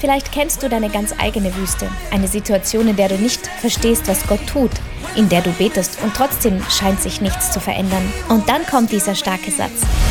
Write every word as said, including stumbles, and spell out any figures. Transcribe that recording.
Vielleicht kennst du deine ganz eigene Wüste. Eine Situation, in der du nicht verstehst, was Gott tut, in der du betest und trotzdem scheint sich nichts zu verändern. Und dann kommt dieser starke Satz: